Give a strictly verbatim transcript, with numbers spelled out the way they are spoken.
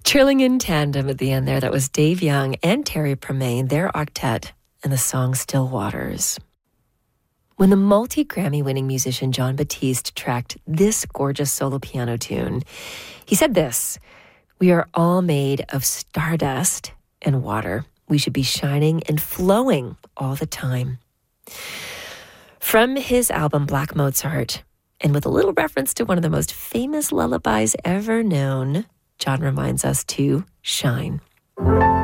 Trilling in tandem at the end there, that was Dave Young and Terry Premain, their octet, and the song Still Waters. When the multi-Grammy-winning musician Jon Batiste tracked this gorgeous solo piano tune, he said this: "We are all made of stardust and water. We should be shining and flowing all the time." From his album Black Mozart, and with a little reference to one of the most famous lullabies ever known, Jon reminds us to shine.